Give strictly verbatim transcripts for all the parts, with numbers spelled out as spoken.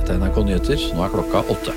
Dette er N R K Nyheter, nå er klokka åtte.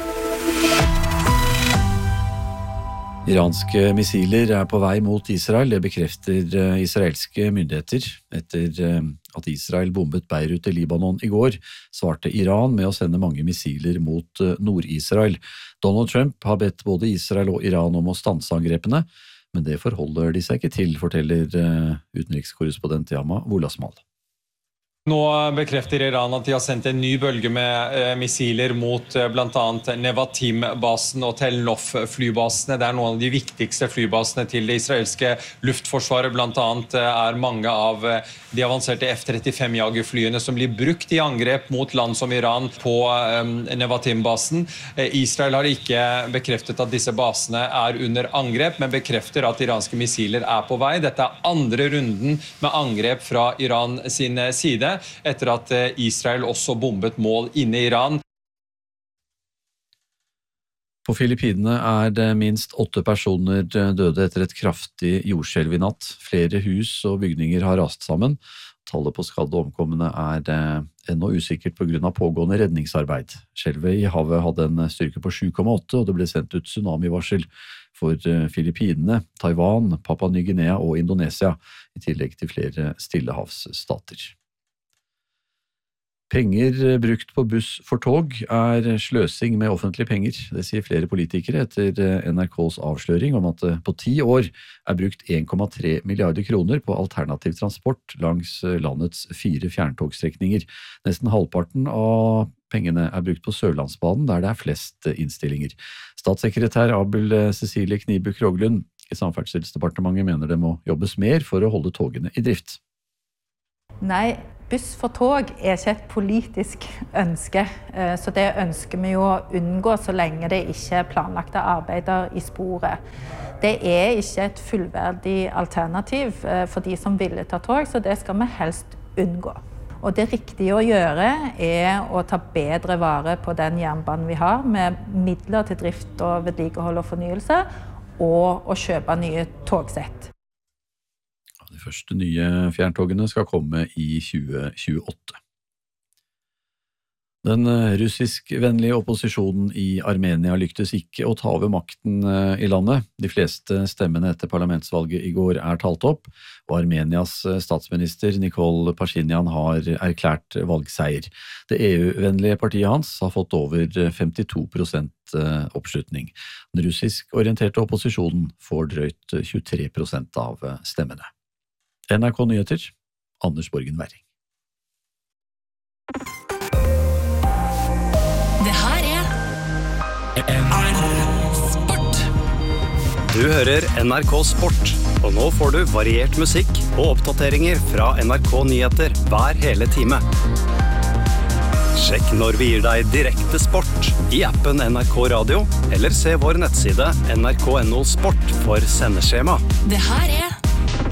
Iranske missiler er på vei mot Israel, det bekrefter israelske myndigheter. Etter at Israel bombet Beirut i Libanon i går, svarte Iran med å sende mange missiler mot Nord-Israel. Donald Trump har bedt både Israel og Iran om å stanse angrepene, men det forholder de seg ikke til, forteller utenrikskorrespondent Yama Wolasmal. Nå bekrefter Iran at de har sendt en ny bølge med eh, missiler mot eh, blant annet Nevatim-basen og Tel Nof-flybasene. Det er noen av de viktigste flybasene til det israelske luftforsvaret. Blant annet eh, er mange av eh, de avanserte F trettifem-jagerflyene som blir brukt i angrep mot land som Iran på eh, Nevatim-basen. Eh, Israel har ikke bekreftet at disse basene er under angrep, men bekrefter at iranske missiler er på vei. Dette er andre runden med angrep fra Iran sin side, etter at Israel også bombet mål inne i Iran. På Filippinene er det minst åtte personer døde etter et kraftig jordskjelv i natt. Flere hus og bygninger har rast sammen. Tallet på skadde og omkomne er ennå usikkert på grunn av pågående redningsarbeid. Skjelvet i havet hadde en styrke på sju komma åtte, og det ble sendt ut tsunamivarsel for Filippinene, Taiwan, Papua Ny-Guinea og Indonesia, i tillegg til flere stillehavsstater. Penger brukt på buss for tog er sløsing med offentlige penger. Det sier flere politikere etter N R K's avsløring om at det på ti år er brukt en komma tre milliarder kroner på alternativ transport langs landets fire fjerntogstrekninger. Nesten halvparten av pengene er brukt på Sørlandsbanen, der det er flest innstillinger. Statssekretær Abel Cecilie Knibu Kroglund i Samferdselsdepartementet mener det må jobbes mer for å holde togene i drift. Nei, buss for tog er ikke et politisk ønske, så det ønsker vi jo å unngå så lenge det ikke er planlagte arbeider i sporet. Det er ikke et fullverdig alternativ for de som ville ta tog, så det skal vi helst unngå. Og det riktige å gjøre er å ta bedre vare på den jernbanen vi har, med midler til drift og vedlikehold og fornyelse, og å kjøpe nye togsett. De første nye fjerntogene skal komme i tjue tjueåtte. Den russiskvennlige opposisjonen i Armenia lyktes ikke å ta over makten i landet. De fleste stemmene etter parlamentsvalget i går er talt opp, og Armenias statsminister Nikol Pashinyan har erklært valgseier. Det E U-vennlige partiet hans har fått over femtito prosent oppslutning. Den russisk-orienterte opposisjonen får drøyt tjuetre prosent av stemmene. N R K Nyheter, Anders Borgen Werring. Det her er N R K Sport. Du hører N R K Sport, og nå får du variert musikk og oppdateringer fra N R K Nyheter hver hele time. Sjekk når vi gir deg direkte sport i appen N R K Radio, eller se vår nettside N R K punktum no sport for sendeskjema. Det her er